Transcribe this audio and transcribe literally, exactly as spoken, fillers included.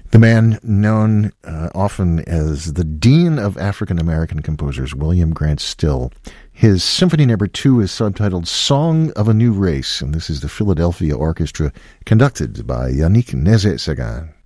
The man known uh, often as the Dean of African American Composers, William Grant Still. His Symphony Number Two is subtitled Song of a New Race, and this is the Philadelphia Orchestra, conducted by Yannick Nézet-Séguin.